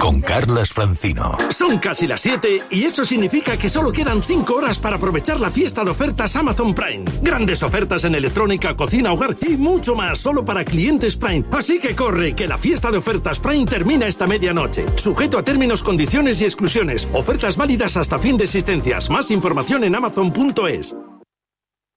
con Carlas Francino. Son casi las 7 y eso significa que solo quedan 5 horas para aprovechar la fiesta de ofertas Amazon Prime. Grandes ofertas en electrónica, cocina, hogar y mucho más solo para clientes Prime. Así que corre, que la fiesta de ofertas Prime termina esta medianoche. Sujeto a términos, condiciones y exclusiones. Ofertas válidas hasta fin de existencias. Más información en amazon.es.